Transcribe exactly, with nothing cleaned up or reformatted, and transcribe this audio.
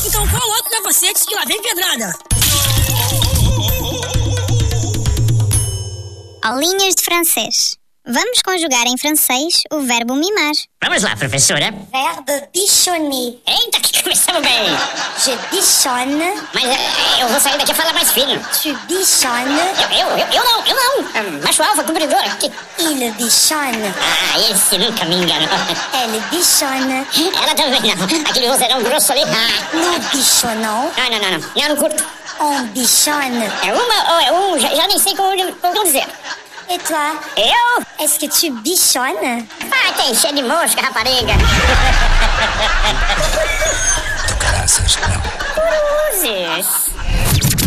Então coloca o capacete que lá vem pedrada. Aulinhas de francês. Vamos conjugar em francês o verbo mimar. Vamos lá, professora. Verbe bichonner. Eita, que começamos bem. Je bichonne. Mas é, eu vou sair daqui a falar mais fino. Tu bichonne. Eu, eu, eu, eu não, eu não. É, macho alfa, cumpridor. Que... Il bichonne. Ah, esse nunca me enganou. Elle bichonne. Ela também não. Aquele vozeirão grosso ali. Ah. Nous bichonnons. Não, não, não, não. Eu não curto. On bichonne. É uma ou é um, já, já nem sei como, como dizer. Et toi? Eu? Est-ce que tu bichonnes? Ah, tem cheio de mosca, rapariga. Do caraças, não. Cruzes.